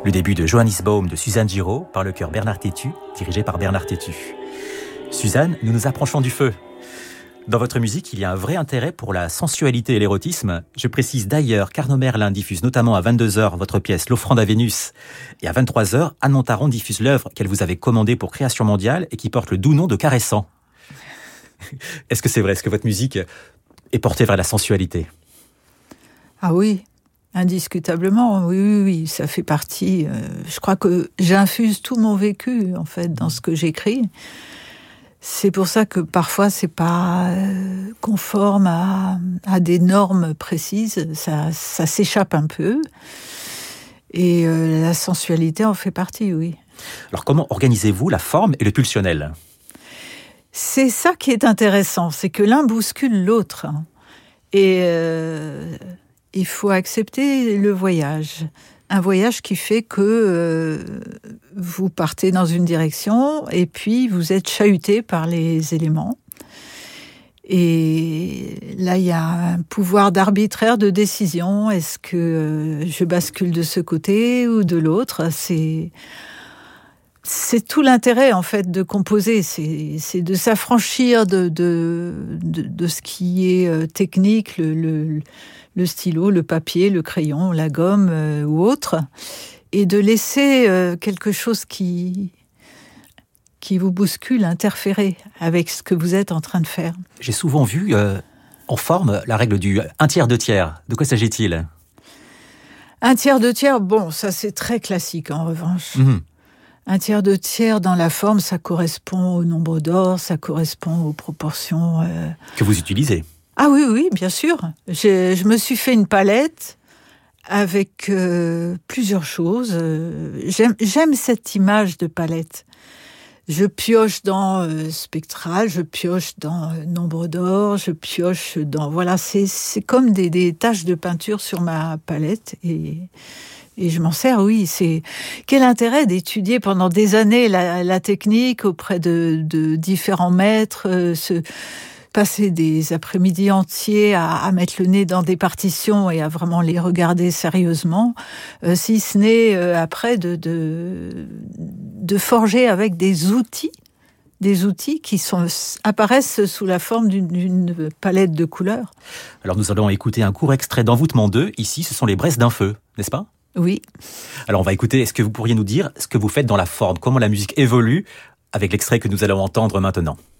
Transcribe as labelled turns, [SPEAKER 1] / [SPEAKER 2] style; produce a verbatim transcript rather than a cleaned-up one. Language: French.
[SPEAKER 1] Le début de Johannisbaum de Suzanne Giraud par le chœur Bernard Tétu, dirigé par Bernard Tétu. Suzanne, nous nous approchons du feu. Dans votre musique, il y a un vrai intérêt pour la sensualité et l'érotisme. Je précise d'ailleurs qu'Arnaud Merlin diffuse notamment à vingt-deux heures votre pièce L'Offrande à Vénus. Et à vingt-trois heures, Anne Montaron diffuse l'œuvre qu'elle vous avait commandée pour Création Mondiale et qui porte le doux nom de Caressant. Est-ce que c'est vrai? Est-ce que votre musique est portée vers la sensualité?
[SPEAKER 2] Ah oui, indiscutablement, oui, oui, oui, ça fait partie. Euh, je crois que j'infuse tout mon vécu, en fait, dans ce que j'écris. C'est pour ça que parfois, c'est pas euh, conforme à, à des normes précises. Ça, ça s'échappe un peu. Et euh, la sensualité en fait partie, oui.
[SPEAKER 1] Alors, comment organisez-vous la forme et le pulsionnel?
[SPEAKER 2] C'est ça qui est intéressant, c'est que l'un bouscule l'autre. Et... Euh, il faut accepter le voyage. Un voyage qui fait que euh, vous partez dans une direction et puis vous êtes chahuté par les éléments. Et là, il y a un pouvoir d'arbitraire, de décision. Est-ce que euh, je bascule de ce côté ou de l'autre? C'est... C'est tout l'intérêt, en fait, de composer. C'est, c'est de s'affranchir de, de, de, de ce qui est euh, technique, le, le, le stylo, le papier, le crayon, la gomme euh, ou autre, et de laisser euh, quelque chose qui, qui vous bouscule, interférer avec ce que vous êtes en train de faire.
[SPEAKER 1] J'ai souvent vu euh, en forme la règle du un tiers, deux tiers. De quoi s'agit-il?
[SPEAKER 2] Un tiers, deux tiers, bon, ça c'est très classique en revanche.
[SPEAKER 1] Mmh.
[SPEAKER 2] Un tiers, deux tiers dans la forme, ça correspond au nombre d'or, ça correspond aux proportions... Euh...
[SPEAKER 1] Que vous utilisez?
[SPEAKER 2] Ah oui, oui, bien sûr. J'ai, je me suis fait une palette avec euh, plusieurs choses. J'aime, j'aime cette image de palette. Je pioche dans euh, spectral, je pioche dans euh, nombre d'or, je pioche dans... Voilà, c'est, c'est comme des, des taches de peinture sur ma palette et... Et je m'en sers, oui. C'est quel intérêt d'étudier pendant des années la, la technique auprès de, de différents maîtres, euh, se passer des après-midi entiers à, à mettre le nez dans des partitions et à vraiment les regarder sérieusement, euh, si ce n'est euh, après de, de de forger avec des outils, des outils qui sont apparaissent sous la forme d'une, d'une palette de couleurs.
[SPEAKER 1] Alors nous allons écouter un court extrait d'Envoûtement deux. Ici, ce sont les braises d'un feu, n'est-ce pas?
[SPEAKER 2] Oui.
[SPEAKER 1] Alors on va écouter, est-ce que vous pourriez nous dire ce que vous faites dans la forme, comment la musique évolue avec l'extrait que nous allons entendre maintenant?